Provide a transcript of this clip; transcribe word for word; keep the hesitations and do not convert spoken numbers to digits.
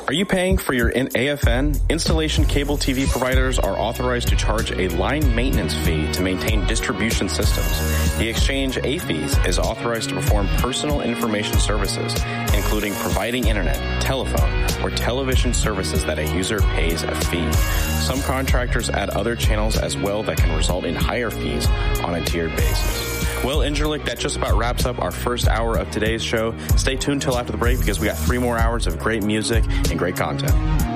Are you paying for your A F N? Installation cable T V providers are authorized to charge a line maintenance fee to maintain distribution systems. The exchange A Fees is authorized to perform personal information services, including providing internet, telephone, or television services that a user pays a fee. Some contractors add other channels as well that can result in higher fees on a tiered basis. Well, Ingerlick, that just about wraps up our first hour of today's show. Stay tuned till after the break because we got three more hours of great music and great content.